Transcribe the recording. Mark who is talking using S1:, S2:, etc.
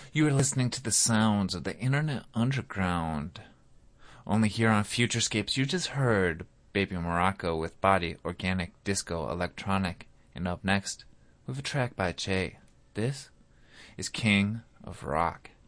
S1: You are listening to the sounds of the Internet Underground. Only here on Futurescapes you just heard Baby Morocco with Body, Organic, Disco, Electronic. And up next, with a track by Che. This is King of Rock.